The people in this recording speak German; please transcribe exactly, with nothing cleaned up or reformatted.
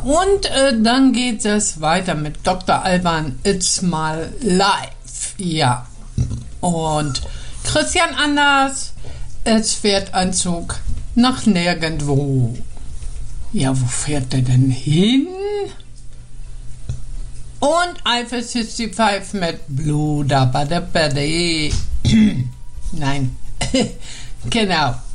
Und äh, dann geht es weiter mit Doktor Alban, It's My Life. Ja. Und Christian Anders, es fährt ein Zug nach nirgendwo. Ja, wo fährt der denn hin? Und Eiffel fünfundsechzig mit Blue Dabba Dabba. Nein, genau.